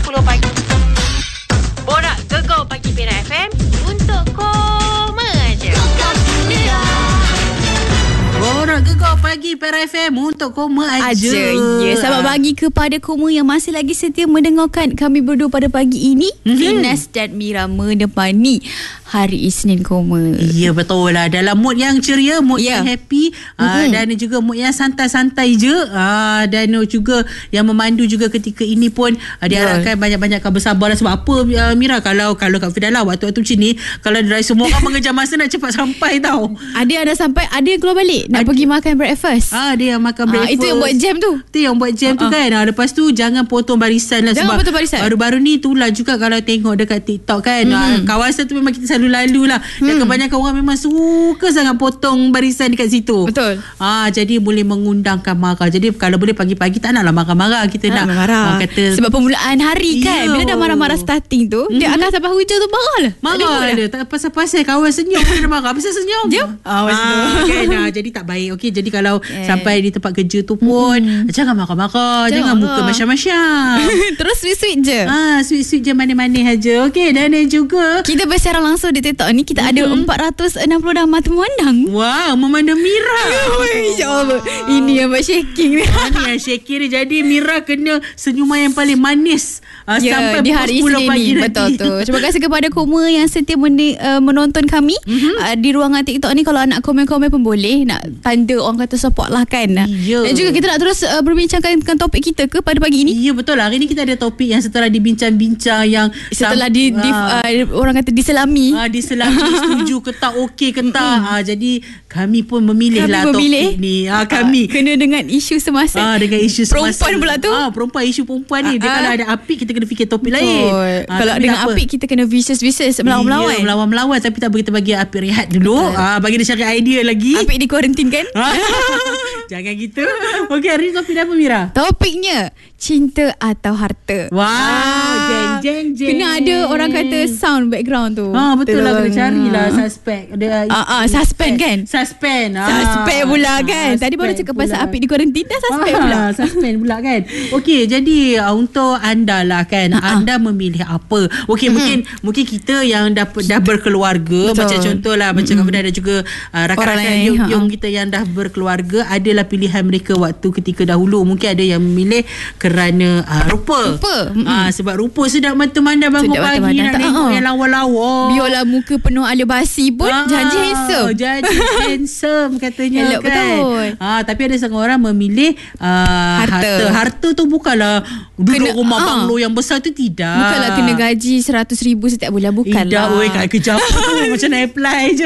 pagi. Borak Gegar Pagi Pera FM untuk koma je. Borak Gegar Pagi Pera FM untuk koma aja. Ya, selamat pagi kepada koma yang masih lagi setia mendengarkan kami berdua pada pagi ini. Finas dan Mira menemani hari Isnin koma. Ya, betul lah. Dalam mood yang ceria, mood yang happy, dan juga mood yang santai-santai je, dan juga yang memandu juga ketika ini pun diharapkan banyak-banyakkan bersabar lah. Sebab apa, Mira, kalau Kak Fidalah waktu-waktu macam ni, kalau semua orang mengejar masa nak cepat sampai tau. Ada yang dah sampai, ada yang keluar balik nak pergi makan breakfast. Dia yang makan breakfast. Itu yang buat jam tu. Itu yang buat jam tu kan. Lepas tu jangan potong barisan lah. Jangan sebab potong barisan. Baru-baru ni itulah juga kalau tengok dekat TikTok kan, kawasan tu memang kita selalu lalu lah. Dan kebanyakan orang memang suka sangat potong barisan dekat situ. Betul. Jadi boleh mengundangkan marah. Jadi kalau boleh pagi-pagi tak naklah marah-marah. Kita nak marah. Kata, sebab permulaan hari kan, bila dah marah-marah starting tu, dia akan sampai hujung tu marah lah. Marah dia. Tak pasal-pasal kawan senyum dia dah marah. Pasal senyum. Kan? Jadi tak baik. Okey, jadi kalau sampai di tempat kerja tu pun jangan marah-marah, jangan muka masyam-masyam. Terus sweet-sweet je. Sweet-sweet je, manis-manis aja. Okey, dan juga kita bersiaran langsung di TikTok ni, kita ada 460 dah mata memandang. Wow, memandang Mira. InsyaAllah. Ini yang buat shaking ni. Ini yang shaking ni. Jadi Mira kena senyuman yang paling manis sampai di hari pukul 10 pagi nanti. Betul tu. Terima kasih kepada koma yang setia menonton kami di ruangan TikTok ni. Kalau nak komen-komen pun boleh, nak tanda orang kata support lah kan. Dan juga kita nak terus berbincangkan topik kita ke pada pagi ini. Ya, betul lah. Hari ni kita ada topik yang setelah dibincang-bincang, yang setelah orang kata diselami. Diselami setuju ke tak, okey ke tak. Jadi kami pun memilih lah topik ni. Kami kena dengan isu semasa. Dengan isu semasa. Perempuan pula tu. Perempuan, isu perempuan ni. Dia kalau ada api, kita kena fikir topik lain. Kalau dengan api, kita kena vicious melawan-melawan. Melawan-melawan. Tapi tak kita bagi api rehat dulu. Bagi dia cari idea lagi. Api di kuarantin kan. Jangan gitu. Okey, hari ni topik apa, Mira? Topiknya cinta atau harta. Wow, jeng. Kena ada orang kata sound background tu. Betul lah, kena carilah suspek. Suspend kan? Suspend pula kan. Tadi baru cakap pasal api di kuarantin, dah suspend pula. Suspend pula kan. Okey, jadi untuk anda lah kan, anda memilih apa? Okey, mungkin kita yang dah berkeluarga. Betul. Macam contohlah macam Kak Fida dan juga rakan-rakan Yung kita yang dah berkeluarga, adalah pilihan mereka waktu ketika dahulu. Mungkin ada yang memilih kerana rupa. Sebab rupa sedap mata mandang, bangun pagi nak tengok yang lawa-lawa. Biarlah muka penuh ala basi pun janji handsome. Janji handsome katanya. Elok, kan. Betul. Tapi ada setengah orang memilih harta. Harta tu bukanlah duduk rumah banglo yang besar tu, tidak. Bukanlah kena gaji 100,000 setiap bulan, bukanlah. Tidak, kat kerja apa tu macam nak apply je.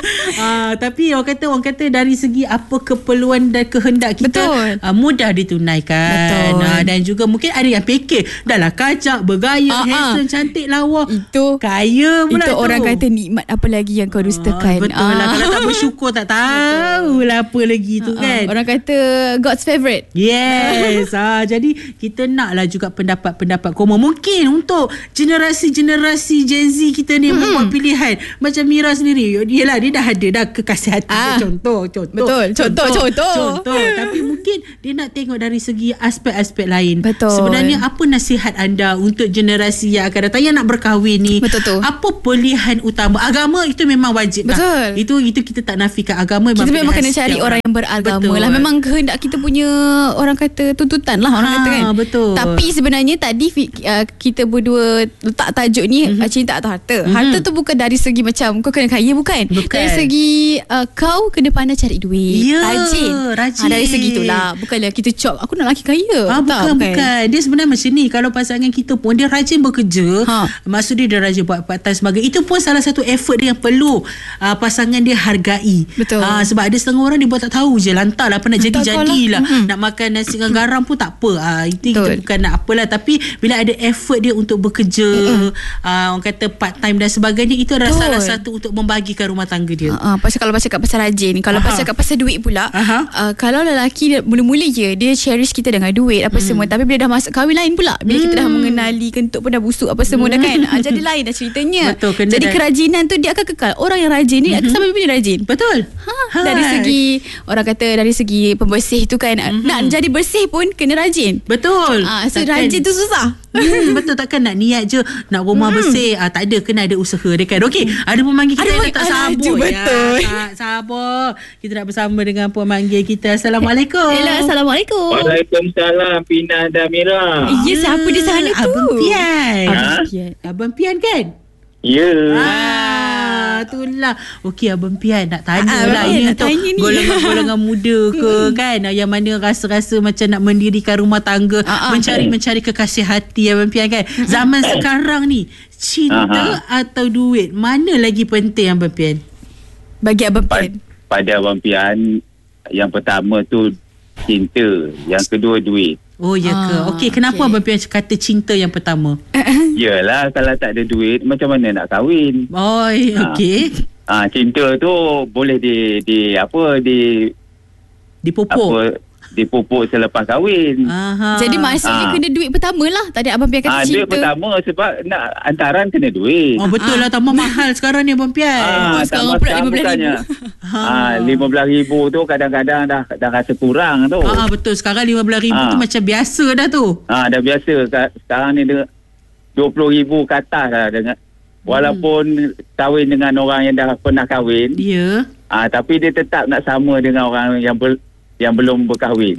Tapi orang kata dari segi apa keperluan dan kehendak kita, mudah ditunaikan. Dan juga mungkin ada yang fikir dahlah kacak, bergaya, handsome, cantik, lawa, itu kaya pula. Itu orang kata nikmat apa lagi yang kau dustakan. Betul lah. Kalau tak bersyukur tak tahulah apa lagi tu kan. Orang kata God's favourite. Yes. Jadi kita naklah juga pendapat koma. Mungkin untuk generasi Gen Z kita ni membuat pilihan. Macam Mira sendiri, dia dah ada kekasih hati. Contoh. Betul. Contoh. Tapi mungkin dia nak tengok dari segi aspek-aspek lain. Betul. Sebenarnya apa nasihat anda untuk generasi yang akan datang yang nak berkahwin ni? Betul tu. Apa pilihan utama? Agama itu memang wajib. Betul. Itu kita tak nafikan. Agama kita memang kena cari orang yang beragama lah. Memang kehendak kita punya orang kata tuntutan lah, orang kata kan. Betul. Tapi sebenarnya tadi kita berdua letak tajuk ni cinta atau harta. Harta tu bukan dari segi macam kau kena kaya, bukan. Dari segi kau kena pandai cari duit. Rajin. Dari segi itulah. Bukanlah kita cop aku nak lelaki kaya. Bukan. Dia sebenarnya macam ni. Kalau pasangan kita pun dia rajin bekerja, maksud dia rajin buat part time sebagai, itu pun salah satu effort dia yang perlu pasangan dia hargai. Betul. Sebab ada setengah orang dia buat tak tahu je, lantar lah, apa nak jadi-jadilah. Nak makan nasi dengan garam pun tak apa. Itu kita bukan nak apalah. Tapi bila ada effort dia untuk bekerja, orang kata part time dan sebagainya, itu adalah salah satu untuk membagikan rumah tangga dia. Kalau cakap pasal rajin, kalau cakap pasal duit pula, kalau lelaki mula-mula je dia cherish kita dengan duit apa semua, tapi bila dah masuk kahwin lain pula, bila kita dah mengenali kentut pun dah busuk apa semua dah kan, jadi lain dah ceritanya. Betul, jadi kerajinan tu dia akan kekal. Orang yang rajin ni akan sampai bila rajin. Betul. Dari segi orang kata dari segi pembersih tu kan, nak jadi bersih pun kena rajin. Betul. So rajin tu susah. Betul, takkan nak niat je nak rumah bersih. Tak ada, kena ada usaha dia kan. Okey, ada pemanggil kita yang tak sabar. Betul. Tak sabar. Kita nak bersama dengan pemanggil kita. Assalamualaikum. Hello, Assalamualaikum. Waalaikumsalam, Pina dan Mira. Ya, siapa di sana tu? Abang Pian. Pian. Abang Pian kan? Ya. Itulah. Okey, Abang Pian nak tanya lah. Pian Ini nak untuk tanya ni. golongan muda ke kan, yang mana rasa-rasa macam nak mendirikan rumah tangga, mencari kekasih hati Abang Pian kan. Zaman sekarang ni, cinta atau duit, mana lagi penting Abang Pian? Bagi Abang Pian. Pada Abang Pian, yang pertama tu cinta, yang kedua duit. Oh ya ke? Okey, kenapa Abang Pian kata cinta yang pertama? Yalah, kalau tak ada duit macam mana nak kahwin? Oh, okey. Cinta tu boleh Dipupuk. dipupuk selepas kahwin. Jadi maksudnya kena duit pertama lah. Tadi Abang Pian kata cinta. Duit pertama sebab nak hantaran kena duit. Oh betul lah, tambah mahal sekarang ni Abang Pian. Sekarang pula RM15,000. RM15,000 tu kadang-kadang dah rasa kurang tu. Betul, sekarang RM15,000 tu macam biasa dah tu. Dah biasa. Sekarang ni RM20,000 ke atas lah dengan, walaupun kahwin dengan orang yang dah pernah kahwin. Ya. Tapi dia tetap nak sama dengan orang yang belum berkahwin.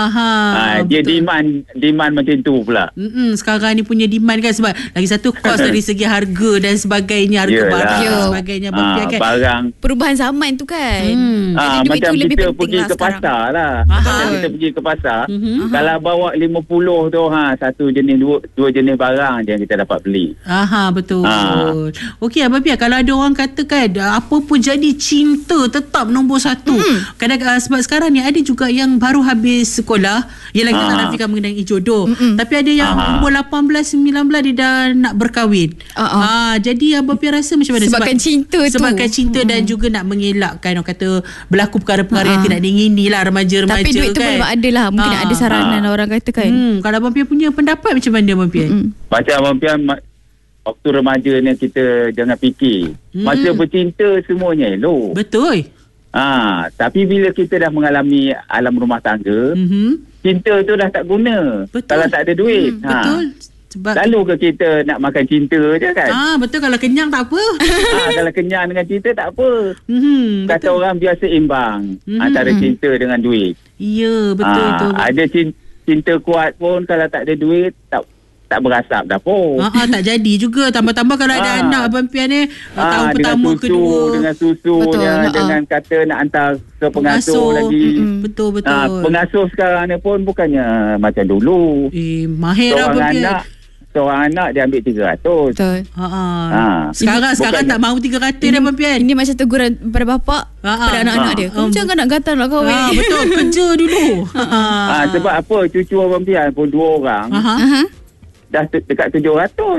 Dia demand macam tu pula. Sekarang ni punya demand kan, sebab lagi satu kos dari segi harga dan sebagainya, harga barang dan sebagainya kan. Barang perubahan zaman tu kan. macam kita pergi ke pasar lah. Macam kita pergi ke pasar, kalau bawa 50 tu satu jenis dua jenis barang je yang kita dapat beli. Betul. Okey Abang Pian, kalau ada orang kata kan, apa pun jadi cinta tetap nombor satu. Kadang-kadang sebab sekarang ni ada juga yang baru habis sekolah, ialah kita tak nafikan mengenai jodoh, tapi ada yang umur 18, 19 dia dah nak berkahwin. Jadi Abang Pian rasa macam mana? Sebabkan cinta tu. Sebabkan cinta dan juga nak mengelakkan orang kata berlaku perkara-perkara yang tidak diingini lah remaja-remaja kan. Tapi duit tu memang ada lah. Mungkin ada saranan orang kata kan. Kalau Abang Pian punya pendapat macam mana Abang Pian? Macam Abang Pian, waktu remaja ni kita jangan fikir. Masa bercinta semuanya elok. Betul. Tapi bila kita dah mengalami alam rumah tangga, cinta tu dah tak guna. Betul. Kalau tak ada duit. Betul. Sebab lalu ke kita nak makan cinta je kan? Betul, kalau kenyang tak apa. Kalau kenyang dengan cinta tak apa. Kata betul. orang biasa imbang antara cinta dengan duit. Ya, betul. Ada cinta kuat pun kalau tak ada duit tak berasap dah pun. Tak jadi juga. Tambah-tambah kalau ada anak Abang Pian ni, tahun pertama, kedua. Dengan susunya, dengan kata nak hantar ke pengasuh lagi. Betul. Pengasuh sekarang ni pun bukannya macam dulu. Mahir Abang Pian. Seorang anak dia ambil 300. Betul. Sekarang tak mahu 300 dah Abang Pian. Ini macam teguran pada bapak pada anak-anak dia. Macam kan nak gatal nak kahwin. Betul, kerja dulu. Sebab apa, cucu Abang Pian pun 2 orang. Dah dekat 700.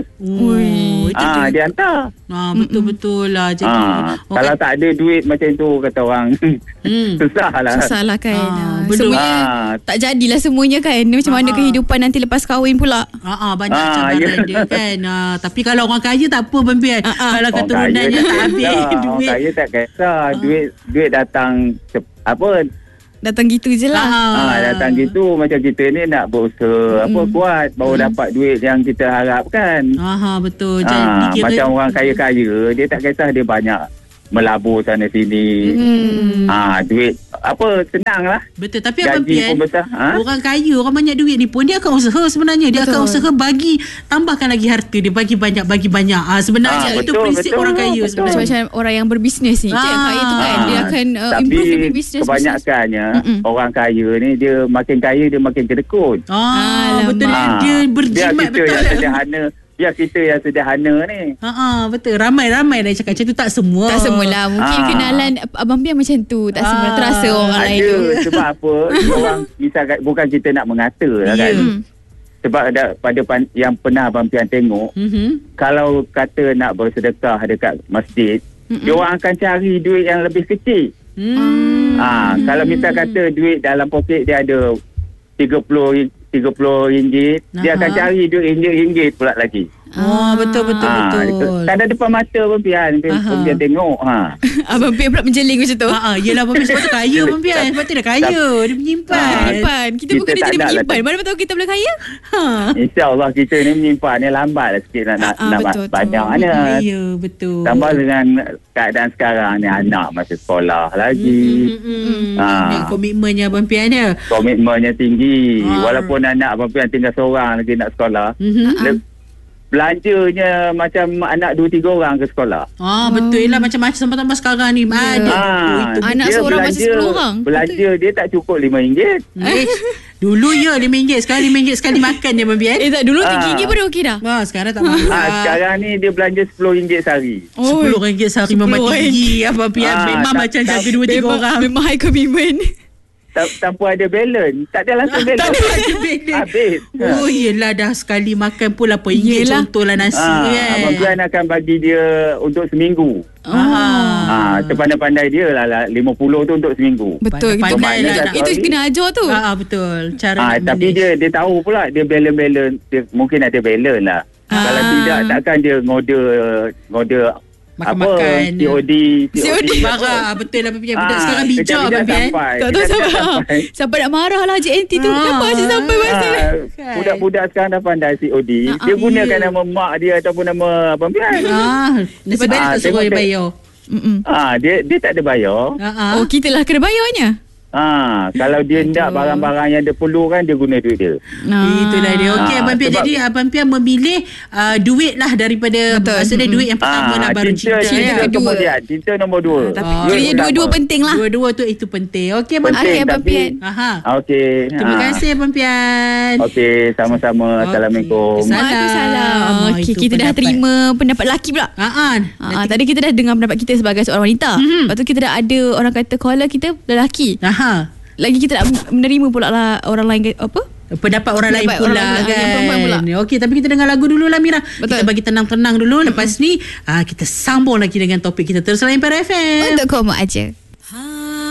Dia hantar. Betul-betul lah. Jadi kalau tak ada duit macam tu, kata orang, susah lah kan. Semuanya tak jadilah semuanya kan. Macam mana kehidupan nanti lepas kahwin pula. Banyak cabaran dia kan. Tapi kalau orang kaya tak apa Abang Pian. Kalau keturunannya tak habis duit. Orang kaya tak kisah. Duit datang datang gitu je lah. Datang gitu. Macam kita ni nak berusaha kuat baru dapat duit yang kita harapkan. Betul. Jadi macam orang kaya-kaya, dia tak kisah dia banyak melabur sana sini. Duit senang lah. Betul. Tapi Abang Pian, orang kaya, orang banyak duit ni pun dia akan usaha sebenarnya. Dia akan usaha tambahkan lagi harta dia, bagi banyak. Sebenarnya itu prinsip orang kaya sebenarnya. Macam orang yang berbisnes ni. Yang kaya tu kan, dia akan improve lebih bisnes. Kebanyakannya orang kaya ni, dia makin kaya dia makin kedekut. Betul. Dia berjimat betul. Dia sederhana. Biar kita yang sederhana ni. Betul. Ramai dah cakap macam tu. Tak semua. Tak semualah. Mungkin kenalan Abang Pian macam tu. Tak semua terasa orang lain tu. Sebab apa? Orang misalkan, bukan kita nak mengata lah kan. Sebab pada yang pernah Abang Pian tengok, kalau kata nak bersedekah dekat masjid, dia orang akan cari duit yang lebih kecil. Kalau misal kata duit dalam poket dia ada RM30, dia akan cari duit RM1 pula lagi. Betul. Tak ada depan mata Abang Pian. Abang Pian tengok. Abang Pian pula menjeling macam tu. Yelah Abang Pian sebab tu kaya Abang Pian. Sebab tu dah kaya. Dia menyimpan. Kita bukan dia jadi menyimpan. Mana tahu kita boleh kaya. InsyaAllah kita ni menyimpan ni lambat lah sikit nak banyak mana. Ya betul. Tambah dengan keadaan sekarang ni anak masih sekolah lagi. Komitmennya Abang Pian dia. Komitmennya tinggi. Walaupun anak Abang Pian tinggal seorang lagi nak sekolah. Belanjanya macam anak 2-3 orang ke sekolah. Betul lah macam-macam tambah sekarang ni. Anak seorang masih 10 orang. Belanja dia tak cukup RM5. Dulu RM5. Sekarang RM5 sekali makan dia Abang Pian. Tak dulu RM3 pun dah okey dah. Sekarang tak mahu. Sekarang ni dia belanja RM10 sehari. RM10 sehari memang tinggi Abang Pian. Memang macam jaga 2-3 orang. Memang high commitment. Tanpa ada balance. Tak ada langsung balance. Tak ada balance. Habis. Yelah dah sekali makan pun RM8 contohlah nasi kan. Abang Pian akan bagi dia untuk seminggu. Sepandai-pandai dia lah 50 tu untuk seminggu. Betul. Pandai lah. Itu kena ajar tu. Betul. Cara tapi dia tahu pula dia balance. Dia mungkin ada balance lah. Kalau tidak takkan dia ngorder makan COD marah. Betul lah Abang Pian. Budak sekarang bijak Abang Pian. Tak tahu siapa nak marah lah Cik Aunty tu. Kenapa Cik sampai pasal budak-budak sekarang dah pandai COD. Dia gunakan nama mak dia ataupun nama Abang Pian. Nasib baik tak suruh dia bayar. Dia tak ada bayar. Kita lah kena bayarnya. Kalau dia nak barang-barang yang dia perlukan, dia guna duit dia. Itulah dia. Okey Abang Pian. Jadi Abang Pian memilih duit lah daripada maksudnya duit yang pertama lah baru cinta. Cinta nombor 2. Tapi kiranya dua-dua penting lah. Dua-dua tu itu penting. Okey Abang Pian. Abang Pian. Okey. Terima kasih Abang Pian. Okey, sama-sama. Assalamualaikum. Waalaikumsalam. Okey, kita dah terima pendapat lelaki pula. Tadi kita dah dengar pendapat kita sebagai seorang wanita. Lepas tu kita dah ada orang kata caller kita lelaki. Lagi kita nak menerima pula lah orang lain pendapat orang lain pula kan. Okey, tapi kita dengar lagu dulu lah Mira. Betul. Kita bagi tenang-tenang dulu. Lepas ni kita sambung lagi dengan topik kita. Terus lain Pada FM. Untuk kamu aja.